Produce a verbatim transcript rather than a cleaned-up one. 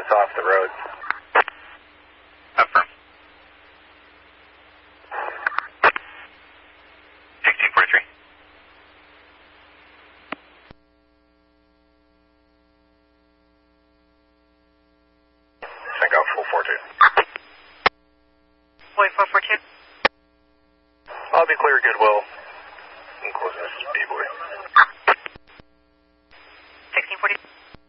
off the road. Affirm. sixteen forty-three. Sync out full four two. Point four four two. I'll be clear, Goodwill. I'm closing this B-boy. sixteen forty.